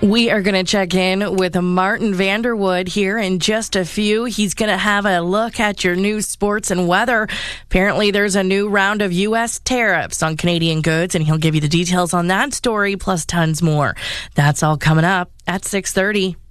We are going to check in with Martin Vanderwood here in just a few. He's going to have a look at your news, sports, and weather. Apparently, there's a new round of U.S. tariffs on Canadian goods, and he'll give you the details on that story, plus tons more. That's all coming up at 6:30.